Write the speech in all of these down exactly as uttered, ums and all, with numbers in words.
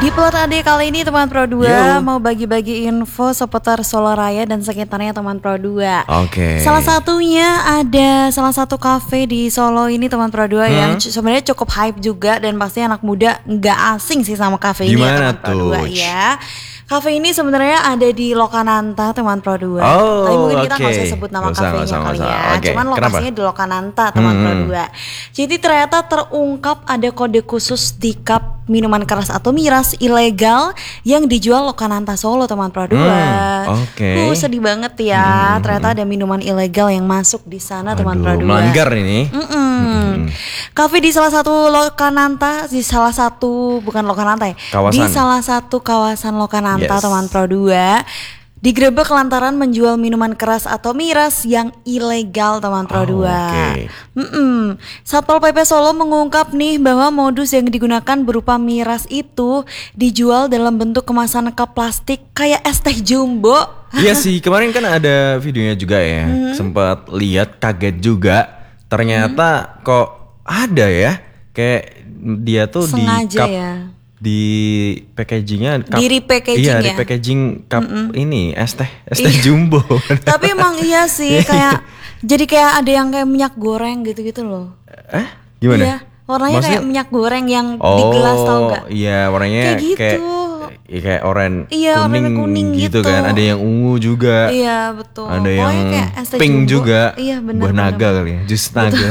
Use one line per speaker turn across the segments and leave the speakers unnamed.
Di Plot A D kali ini teman Pro dua mau bagi-bagi info seputar Solo Raya dan sekitarnya teman Pro dua.
Oke. Okay.
Salah satunya ada salah satu kafe di Solo ini teman Pro dua hmm? yang c- sebenarnya cukup hype juga dan pasti anak muda nggak asing sih sama kafe ini ya teman Pro dua ya. Kafe ini sebenarnya ada di Lokananta teman Pro dua.
Oh,
tapi mungkin kita
okay.
nggak usah sebut nama
usah,
kafenya
usah,
kali
usah.
ya.
Okay.
Cuman lokasinya
Kenapa?
di Lokananta teman
hmm.
Pro dua. Jadi ternyata terungkap ada kode khusus di cup minuman keras atau miras ilegal yang dijual Lokananta Solo teman Pro dua.
Hmm, Oke. Okay.
Uh, sedih banget ya. Hmm. Ternyata ada minuman ilegal yang masuk di sana teman Pro dua.
Melanggar ini.
Mm-mm. Hmm. Kafe di salah satu Lokananta, di salah satu bukan Lokananta ya.
Kawasan.
Di salah satu kawasan Lokananta
yes.
teman Pro dua. Digerebek lantaran menjual minuman keras atau miras yang ilegal teman Pro dua.
Oh, okay.
Mm-mm. Satpol P P Solo mengungkap nih bahwa modus yang digunakan berupa miras itu dijual dalam bentuk kemasan cup plastik kayak es teh jumbo.
Iya sih, kemarin kan ada videonya juga ya. Mm-hmm. Sempat lihat, kaget juga. Ternyata mm-hmm. kok ada ya, kayak dia tuh
sengaja
di cup.
Ya.
Di packagingnya cup,
di repackaging
iya,
ya?
di packaging cup
Mm-mm.
ini es teh es teh jumbo.
Tapi emang iya sih kayak jadi kayak ada yang kayak minyak goreng gitu-gitu loh.
Eh gimana?
Iya, warnanya
maksudnya,
kayak minyak goreng yang
oh,
di gelas tau gak?
Iya warnanya
kayak gitu.
Kayak, kayak oranye
iya,
kuning,
kuning
gitu,
gitu
kan. Ada yang ungu juga.
Iya betul.
Ada
pokoknya
yang
kayak es teh
pink
jumbo.
juga.
Iya benar.
Buah naga kali ya, jus naga.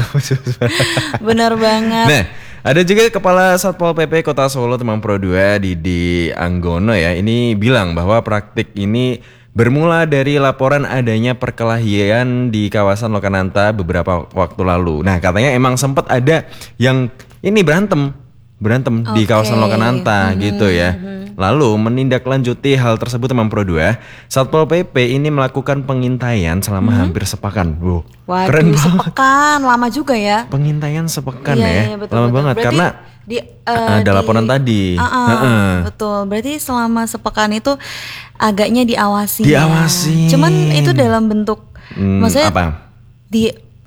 Benar banget.
Nah, ada juga Kepala Satpol P P Kota Solo teman Pro dua Didi Anggono ya. Ini bilang bahwa praktik ini bermula dari laporan adanya perkelahian di kawasan Lokananta beberapa waktu lalu. Nah, katanya emang sempat ada yang ini berantem, berantem okay. di kawasan Lokananta mm-hmm. gitu ya. Lalu menindaklanjuti hal tersebut teman Pro dua, Satpol P P ini melakukan pengintaian selama mm-hmm. hampir sepekan. Wow,
waduh,
keren banget.
Sepekan, lama juga ya.
Pengintaian sepekan
iya,
ya,
iya, betul,
lama
betul.
banget.
Berarti
karena
di, uh,
ada
di,
laporan tadi.
Uh, uh, uh-uh. Betul, berarti selama sepekan itu agaknya diawasi.
Diawasi.
Ya. Cuman itu dalam bentuk,
hmm,
maksudnya
apa?
di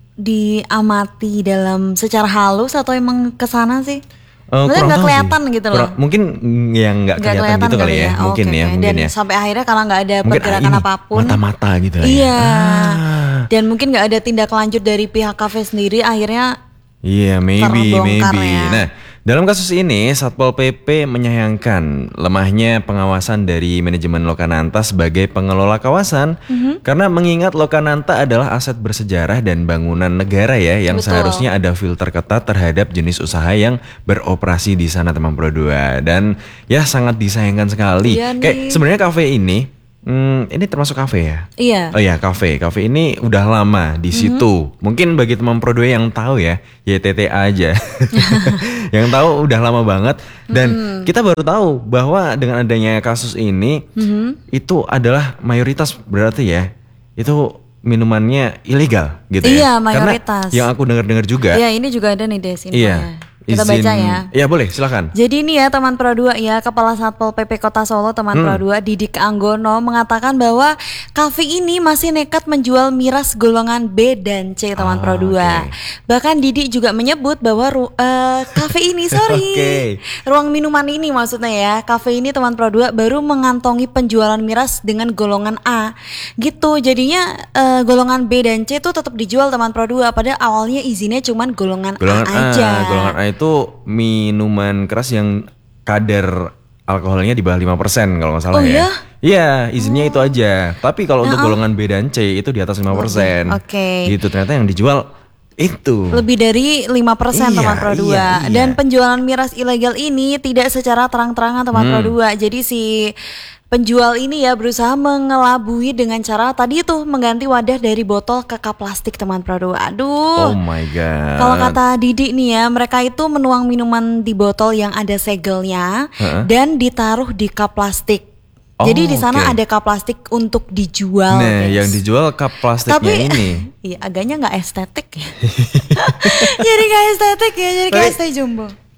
diamati dalam secara halus atau emang kesana sih?
Uh,
Maksudnya nggak kelihatan
sih.
gitu loh.
Kurang, mungkin yang nggak kelihatan, kelihatan gitu kali ya, ya.
Oh,
mungkin
okay,
ya,
okay.
mungkin
Dan
ya.
sampai akhirnya karena nggak ada
mungkin
pergerakan
ini,
apapun,
mata-mata gitu lah.
Iya.
Ya. Ah.
Dan mungkin nggak ada tindak lanjut dari pihak kafe sendiri, akhirnya.
Iya, yeah, maybe, maybe.
Ya.
Nah, dalam kasus ini Satpol P P menyayangkan lemahnya pengawasan dari manajemen Lokananta sebagai pengelola kawasan mm-hmm. karena mengingat Lokananta adalah aset bersejarah dan bangunan negara ya yang
Betul.
Seharusnya ada filter ketat terhadap jenis usaha yang beroperasi di sana teman Pro dua dan ya sangat disayangkan sekali.
Iya
Kayak sebenarnya kafe ini Hmm, ini termasuk kafe ya?
Iya.
Oh iya, kafe. Kafe ini udah lama di situ. Mm-hmm. Mungkin bagi teman Pro dua yang tahu ya, Y T T A aja. Yang tahu udah lama banget dan mm. kita baru tahu bahwa dengan adanya kasus ini mm-hmm. itu adalah mayoritas berarti ya. Itu minumannya ilegal gitu ya.
Iya, mayoritas.
Karena yang aku dengar-dengar juga.
Iya, ini juga ada nih Des infonya.
Iya.
Kita
Izin,
baca ya.
Iya boleh, silakan.
Jadi ini ya teman Pro dua ya, Kepala Satpol P P Kota Solo teman hmm. Pro dua Didik Anggono mengatakan bahwa kafe ini masih nekat menjual miras golongan B dan C teman oh, Pro dua. Okay. Bahkan Didik juga menyebut bahwa ru- uh, kafe ini sorry, okay. ruang minuman ini maksudnya ya, kafe ini teman Pro dua baru mengantongi penjualan miras dengan golongan A. Gitu. Jadinya uh, golongan B dan C itu tetap dijual teman Pro dua padahal awalnya izinnya cuman golongan,
golongan
A aja.
A, golongan A itu minuman keras yang kadar alkoholnya di bawah lima persen kalau nggak salah
oh,
ya.
Iya,
iya izinnya oh. itu aja. Tapi kalau nah, untuk golongan B dan C itu di atas lima persen.
Oke. Okay.
Gitu ternyata yang dijual itu
lebih dari lima persen iya, teman Pro dua. Iya, iya. Dan penjualan miras ilegal ini tidak secara terang-terangan teman hmm. Pro dua. Jadi si penjual ini ya berusaha mengelabui dengan cara tadi itu mengganti wadah dari botol ke cup plastik teman Pro dua. Aduh.
Oh my god.
Kalau kata Didi nih ya, mereka itu menuang minuman di botol yang ada segelnya uh-huh. dan ditaruh di cup plastik. Oh, jadi di sana okay. ada cup plastik untuk dijual.
Nah,
guys.
yang dijual cup plastiknya
Tapi,
ini.
Iya, agaknya nggak estetik ya. Jadi nggak estetik ya, jadi kayak es teh jumbo.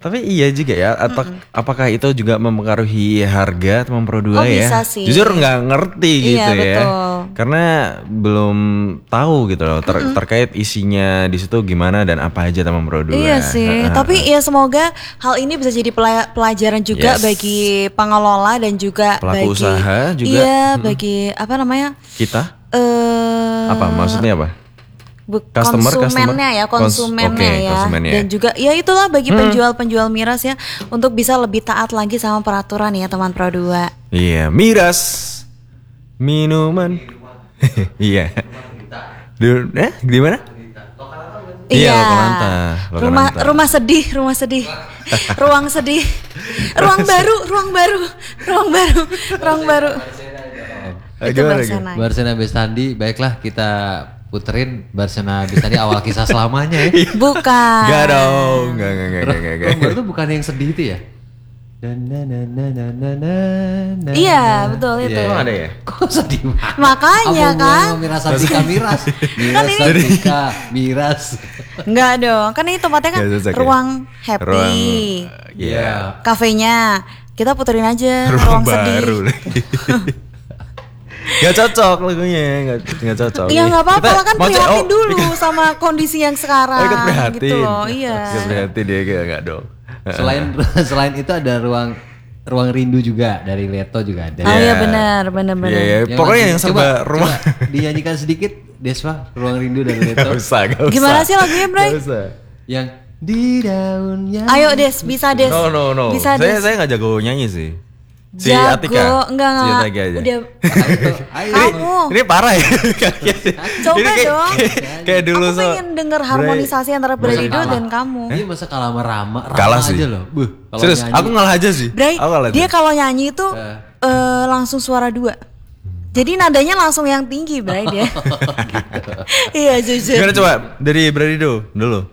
Tapi iya juga ya, atau
Mm-mm.
apakah itu juga mempengaruhi harga teman Pro dua
Oh,
ya?
bisa sih.
Jujur nggak ngerti
Iya,
gitu ya.
betul.
Karena belum tahu gitu loh ter- terkait isinya di situ gimana dan apa aja teman Pro dua.
Iya sih,
Ha-ha.
tapi ya semoga hal ini bisa jadi pela- pelajaran juga
Yes.
bagi pengelola dan juga
Pelaku
bagi
usaha juga.
Iya,
Mm-mm.
bagi apa namanya?
Kita
Eh
apa maksudnya apa?
bu-
Customer,
konsumennya ya,
customer? Kons-
konsumennya
oke,
ya.
konsumennya.
Dan juga ya itulah bagi penjual-penjual miras ya untuk bisa lebih taat lagi sama peraturan ya teman Pro dua.
Iya, miras minuman. Iya. Di, eh, di mana? Iya, Lokananta.
Rumah
Lokananta.
rumah sedih, rumah sedih. Ruang sedih. Ruang baru, ruang baru. Ruang baru, ruang baru.
Eh,
Itu
gimana,
Barsana.
Barsana Bestandi, baiklah kita puterin Barsana Bestandi awal kisah selamanya ya.
Bukan.
Gak dong, gak, gak, gak, gak, gak, gak.
Ruang baru tuh bukan yang sedih itu ya? Na, na, na, na, na, na, na, na.
Iya, betul itu.
Emang ada ya?
Kok sedih banget?
Makanya
Apa
kan.
hubungannya Miras Santika Miras. Miras
Kan ini-
Santika Miras.
Enggak dong, kan ini tempatnya kan
Gak cocok ya?
ruang happy.
Ruang, iya.
Kafenya. Kita puterin aja
Ruang
ruang,
baru
sedih.
lagi. Gak cocok lagunya, gak, gak cocok.
Iya nggak apa-apa
Kita-
lah kan
maksudnya-
prihatin
oh,
dulu
ikut-
sama kondisi yang sekarang.
Oh, ikut prihatin.
Gitu loh, iya.
Ikut prihatin dia gak, gak dong.
Selain selain itu ada ruang ruang rindu juga dari Leto juga ada.
Oh
Iya.
iya benar, benar benar.
Iya, iya.
Yang
Pokoknya
lagu-
yang serba
coba-
rumah.
coba dinyanyikan sedikit Deswa, ruang rindu dari Leto.
Gak usah, gak usah.
Gimana sih lagunya, Bray?
Gak usah.
Yang di daunnya.
Ayo Des, bisa Des.
No, no, no.
Bisa
saya
Des.
saya gak jago nyanyi sih. Si
Jago,
Atika.
enggak
Si
enggak.
Atika aja.
Udah
Ayo.
kamu.
Ini parah ya.
Coba
Ini kayak,
dong.
Kayak, kayak dulu
Aku
so.
pengen denger harmonisasi antara
Masa
Bradido
kalah?
dan kamu.
Iya masa kalah sama Rama, Rama
Kalah sih.
aja loh. Buh, kalau
Serius,
nyanyi-
aku ngalah aja sih.
Bray,
Aku ngalah
dia
aja.
kalau nyanyi itu
Eh.
eh, langsung suara dua. Jadi nadanya langsung yang tinggi, Bray dia. Iya jujur.
Gimana coba dari Bradido dulu.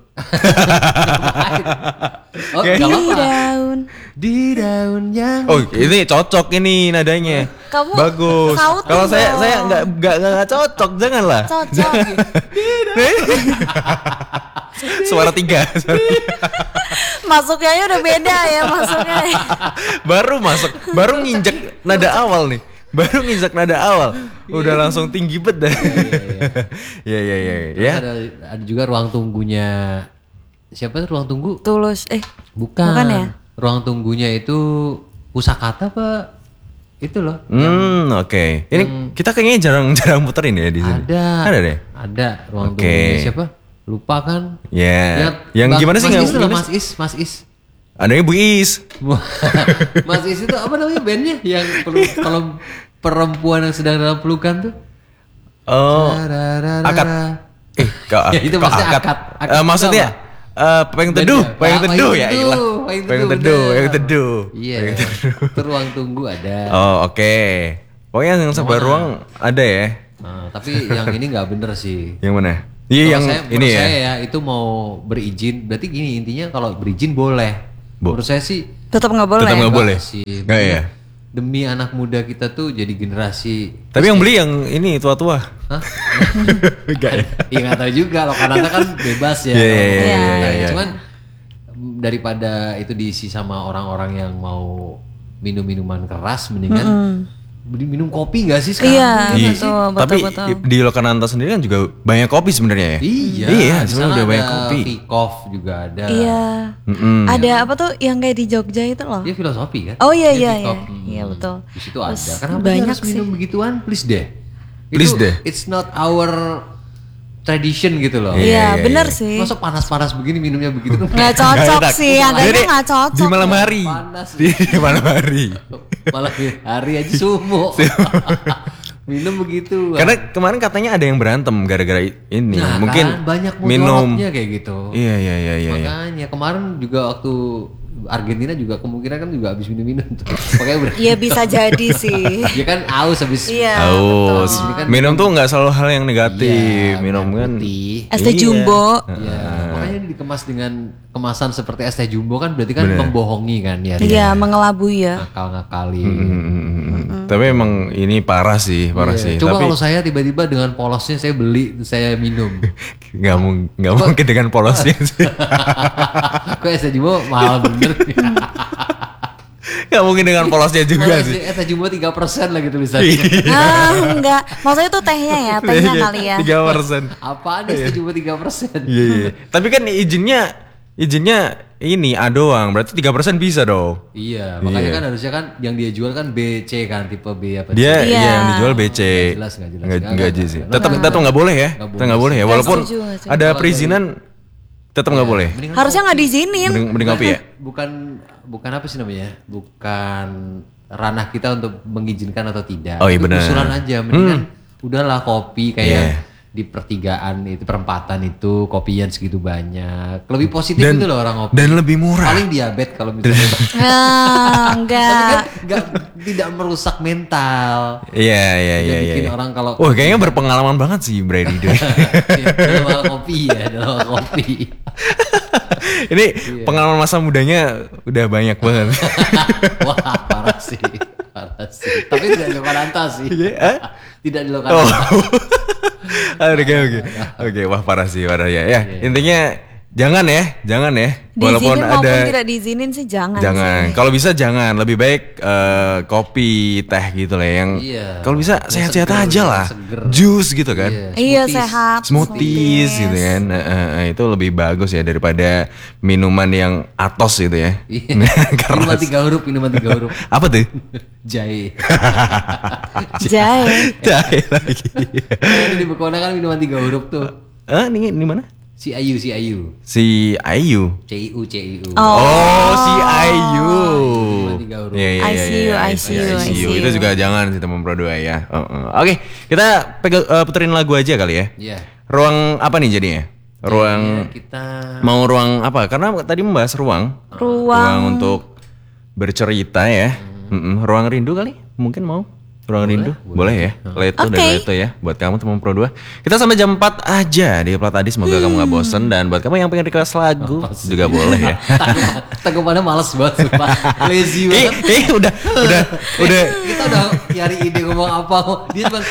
Oh,
Kayak-
gak
Di
apa-apa.
daun.
Di daunnya.
Oh, ini cocok ini nadanya.
Kamu
Bagus.
sautin
Kalau saya
dong.
saya nggak nggak nggak cocok, janganlah.
Cocok.
Suara tiga. Suara tiga.
Masuknya aja udah beda ya masuknya.
Baru masuk, baru nginjek nada awal nih. Baru nginjek nada awal, udah langsung tinggi bet dah. Iya iya iya
Terus
ya.
ada, ada juga ruang tunggunya. Siapa tuh ruang tunggu?
Tulus. Eh,
Bukan.
Bukan ya?
Ruang tunggunya itu Pusakata apa? Itu loh.
Hmm oke. Ini kita kayaknya jarang-jarang puterin ya di sini.
Ada.
Ada deh.
Ada ruang
Oke.
tunggunya siapa? Lupa kan?
Ya. Yang
Bang-
gimana sih
Mas
nggak?
Is tuh,
gimana
Mas
sih?
Is, Mas Is.
Adanya Bu Is.
Mas Is itu apa namanya bandnya yang pelu- kalau perempuan yang sedang dalam pelukan tuh?
Oh.
Tararara.
Akad. Eh, kok,
Ya, itu
kok
maksudnya
akad?
akad.
Eh,
Akad itu
maksudnya eh pengen
Band
teduh,
ya?
pengen
Ah,
teduh
Payung
ya
Teduh,
ilah.
Payung
Pengen
Teduh,
teduh,
udah.
pengen teduh.
Iya.
Pengen teduh.
Itu ruang tunggu ada.
Oh, oke. Pokoknya yang sebelah
Mana?
ruang ada ya.
Nah, tapi yang ini nggak bener sih.
Yang mana? Iya,
Kalau
yang
saya,
ini
menurut
ya.
saya ya itu mau berizin. Berarti gini intinya kalau berizin boleh.
Bo-
Menurut saya sih
tetap nggak boleh.
Tetap nggak
enggak
boleh.
sih.
Nggak ya?
Demi anak muda kita tuh jadi generasi.
Tapi yang beli yang ini tua-tua.
Hah?
Enggak ya?
Iya nggak tahu juga loh karena kan bebas ya.
Iya, iya,
iya,
Nah,
iya.
Cuman daripada itu diisi sama orang-orang yang mau minum minuman keras, mendingan beli minum kopi nggak sih sekarang?
Iya,
Iya.
betul, betul,
Tapi
betul.
di Lokananta sendiri kan juga banyak kopi sebenarnya ya.
Iya.
Iya,
di
sebenarnya
sana
udah banyak
ada
kopi.
Fikoff juga ada.
Iya.
Mm-mm.
Ada apa tuh yang kayak di Jogja itu loh?
Dia filosofi kan?
Oh iya
Dia
iya iya.
Fikoff.
Iya betul.
Di situ ada.
Terus
Kenapa dia
banyak
harus
sih.
minum begituan? Please deh.
Please
Itu,
deh.
It's not our tradition gitu loh.
Iya,
Iya,
iya,
bener
iya.
sih.
Masa panas-panas begini minumnya begitu kan?
Nggak cocok
enak.
sih, agaknya
Jadi,
nggak cocok.
Di malam hari.
Panas.
Di malam hari.
Malah hari aja sumo. Minum begitu.
Karena kemarin katanya ada yang berantem gara-gara ini.
Nah,
Mungkin
kan, banyak
minum.
mudaratnya kayak gitu.
Iya iya iya iya. iya.
Makanya kemarin juga waktu Argentina juga kemungkinan kan juga habis minum-minum tuh. Makanya ber-
Iya bisa jadi sih.
ya kan aus habis
Iya.
Aus.
betul. Kan
minum tuh nggak selalu hal yang negatif.
Iya,
minum
merah
kan.
putih.
Es teh
Iya.
jumbo.
Iya, makanya dikemas dengan kemasan seperti es teh jumbo kan berarti kan
Bener.
membohongi kan ya.
Iya, mengelabui ya.
Ngakal-ngakali.
Mm, mm, mm, mm. Tapi emang ini parah sih, parah
Iya.
sih.
Coba
Tapi
kalau saya tiba-tiba dengan polosnya saya beli, saya minum.
nggak mung- nggak mungkin dengan polosnya sih.
Kok es teh jumbo mahal bener.
Nggak mungkin dengan polosnya juga
Kalau
sih.
es teh jumbo tiga persen lagi tulisannya.
Ah, enggak. Maksudnya itu tehnya ya, tehnya kali ya.
Tiga persen.
Apaan es teh jumbo tiga persen?
Iya, iya. Tapi kan izinnya izinnya ini A doang, berarti tiga persen bisa dong.
Iya, makanya
Iya.
kan harusnya kan yang dia jual kan B C kan, tipe B apa
Dia
C.
Iya.
iya, yang dijual B C.
Nggak jelas, nggak jelas.
Nggak
Nggak,
nggak
nggak,
sih.
nggak.
Tetap
Nggak
tetap nggak boleh ya.
Nggak
Tetap nggak boleh ya.
Nggak
Walaupun
setuju, nggak setuju.
ada
Kalau
perizinan tetap nggak boleh.
Mendingan
Harusnya nggak diizinin.
Mending, mending kopi ya.
Bukan bukan apa sih namanya? Bukan ranah kita untuk mengizinkan atau tidak.
Oh, iya
Itu
benar.
usulan aja. Mendingan udahlah kopi kayak
Iya.
di pertigaan itu perempatan itu kopian segitu banyak. Lebih positif
Dan-
itu loh orang ngopi.
Dan lebih murah.
Paling diabetes kalau misalnya.
Ah,
Tapi
enggak.
kan nggak tidak merusak mental.
Iya iya
Tidak
iya iya.
bikin orang kalau-
Wah, kayaknya berpengalaman banget sih Brady deh.
dalam hal kopi ya, dalam hal kopi.
Ini pengalaman masa mudanya udah banyak banget.
Wah, parah sih. Parah sih. Tapi tidak di Lokananta sih.
Hah?
Tidak di
Oh.
Lokananta.
Oke oke. Oke, wah parah sih, parah ya. Ya, intinya jangan ya, jangan ya. Walaupun
Diizinin maupun
ada
tidak diizinin sih jangan.
jangan.
sih.
Kalau bisa jangan, lebih baik eh, kopi, teh gitu lah yang
Iya.
kalau bisa
Yang
sehat-sehat
seger,
aja lah.
seger.
Jus gitu kan.
Iya,
Iya
smoothies.
sehat.
Smoothies gitu kan. Nah, eh, eh, itu lebih bagus ya daripada minuman yang atos gitu ya.
Iya. Minuman
Keras.
tiga huruf, minuman tiga huruf.
Apa tuh?
Jahe.
Jahe.
Jahe lagi.
Kan di Bekona kan minuman tiga huruf tuh.
Ah, ini di mana?
Si Ayu, si Ayu.
Si Ayu.
C I U, C I U.
Oh.
Oh, si Ayu.
Cuma tiga huruf.
Iya, iya,
I
iya,
see
iya,
you, I
iya,
see
iya,
you,
I
I
see you.
see
Itu
you.
juga jangan sih teman Pro dua ya. Oh, oh. Oke, kita pegang, eh, puterin lagu aja kali ya.
Iya.
Ruang apa nih jadinya? Ruang
Iya, kita
mau ruang apa? Karena tadi membahas ruang.
Ruang.
untuk bercerita ya. Mm-mm. Ruang rindu kali? Mungkin mau? Ruang rindu? Boleh, ya. Leto
Oke.
dan Leto ya. Buat kamu teman Pro dua. Kita sampai jam empat aja di Plat Adi. Semoga kamu gak bosen. Dan buat kamu yang pengen request lagu juga boleh ya.
tanggapannya males banget sumpah. Lazy
Eh,
banget.
eh udah, udah, udah.
Kita udah nyari ide ngomong apa. Dia cuma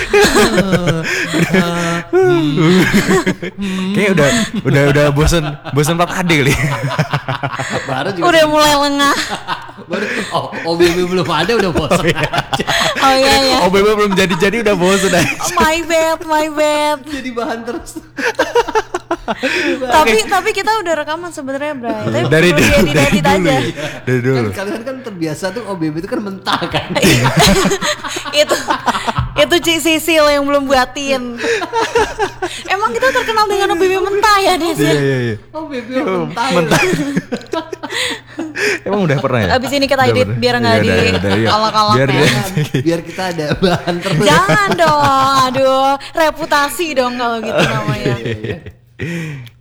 Kayaknya udah, udah, udah bosen, bosen Plat Adi kali.
baru juga
Udah mulai lengah.
baru oh, O B B belum ada udah bosan aja.
Oh iya ya.
Oh, bebe belum jadi-jadi udah bosen aja.
My bad, my bad.
Jadi bahan terus.
Tapi tapi kita udah rekaman sebenarnya, Bray. Tapi
Dari
perlu
dulu,
diedit
dari
edit
dulu.
aja.
Dari dulu.
Kan kalian kan terbiasa tuh O B B itu kan mentah kan.
itu itu Cik Sisil yang belum buatin. Emang kita terkenal dengan O B B mentah ya, Des?
Iya, iya, iya.
O B B mentah.
Mentah. Emang udah pernah ya?
Abis ini kita
Udah
edit
pernah.
biar nggak
Iya, udah,
di
udah, iya.
olok-olok
Biar
ya.
dia-
Biar kita ada bahan terus.
Jangan dong, aduh, reputasi dong kalau gitu namanya.